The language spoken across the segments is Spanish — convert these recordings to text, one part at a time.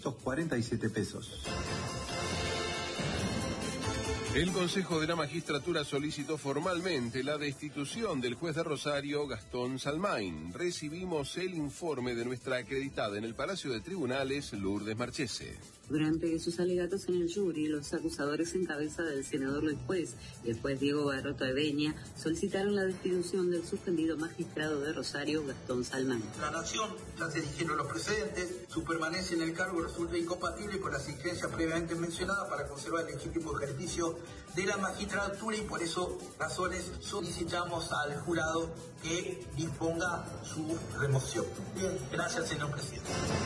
47 pesos. El Consejo de la Magistratura solicitó formalmente la destitución del juez de Rosario, Gastón Salmain. Recibimos el informe de nuestra acreditada en el Palacio de Tribunales, Lourdes Marchese. Durante sus alegatos en el jury, los acusadores en cabeza del senador Luis Juez y el juez Diego Garroto Eveña solicitaron la destitución del suspendido magistrado de Rosario, Gastón Salmain. La Nación, ya se dijeron los precedentes, su permanencia en el cargo resulta incompatible con las exigencias previamente mencionadas para conservar el legítimo ejercicio de la magistratura y por eso razones solicitamos al jurado que disponga su remoción. Bien, gracias, señor presidente.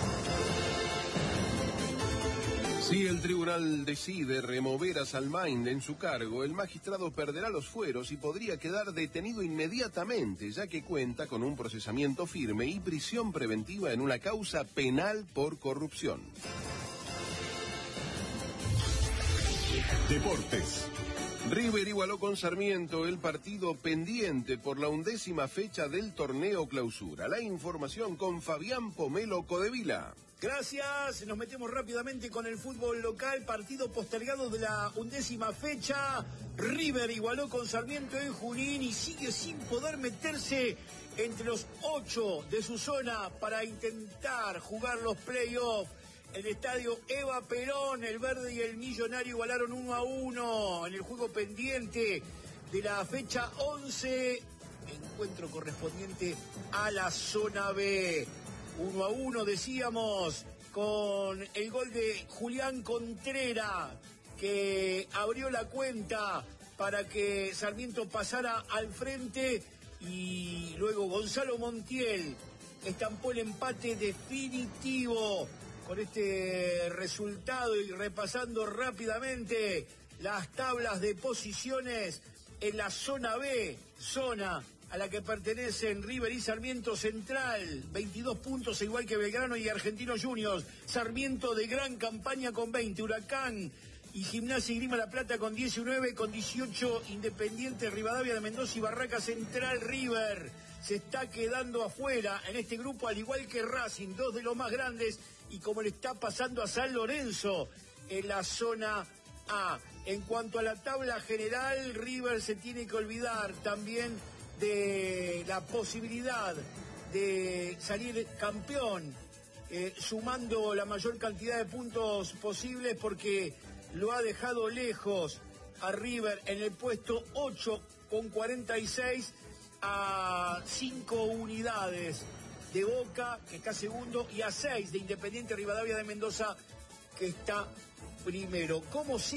Si el tribunal decide remover a Salmain en su cargo, el magistrado perderá los fueros y podría quedar detenido inmediatamente, ya que cuenta con un procesamiento firme y prisión preventiva en una causa penal por corrupción. Deportes. River igualó con Sarmiento el partido pendiente por la 11ª fecha del torneo Clausura. La información con Fabián Pomelo Codevila. Gracias, nos metemos rápidamente con el fútbol local, partido postergado de la 11ª fecha. River igualó con Sarmiento en Junín y sigue sin poder meterse entre los 8 de su zona para intentar jugar los playoffs. El estadio Eva Perón, el verde y el millonario igualaron 1-1 en el juego pendiente de la fecha 11, encuentro correspondiente a la zona B. 1-1 decíamos, con el gol de Julián Contreras, que abrió la cuenta para que Sarmiento pasara al frente, y luego Gonzalo Montiel estampó el empate definitivo. Con este resultado y repasando rápidamente las tablas de posiciones en la zona B, zona a la que pertenecen River y Sarmiento Central, 22 puntos, igual que Belgrano y Argentinos Juniors. Sarmiento de gran campaña con 20, Huracán y Gimnasia y Grima La Plata con 19, con 18 Independiente, Rivadavia de Mendoza y Barraca Central. River se está quedando afuera en este grupo, al igual que Racing, dos de los más grandes, y como le está pasando a San Lorenzo en la zona A. En cuanto a la tabla general, River se tiene que olvidar también de la posibilidad de salir campeón, sumando la mayor cantidad de puntos posibles, porque lo ha dejado lejos a River en el puesto 8 con 46, a 5 unidades de Boca, que está segundo, y a 6 de Independiente Rivadavia de Mendoza, que está primero. ¿Cómo sigue?